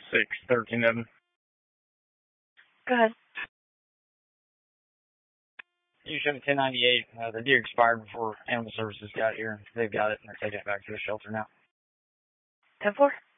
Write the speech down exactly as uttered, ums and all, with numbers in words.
six, thirteen of them. Go ahead. You should have ten ninety-eight. Uh, the deer expired before Animal Services got here. They've got it, and they're taking it back to the shelter now. ten four.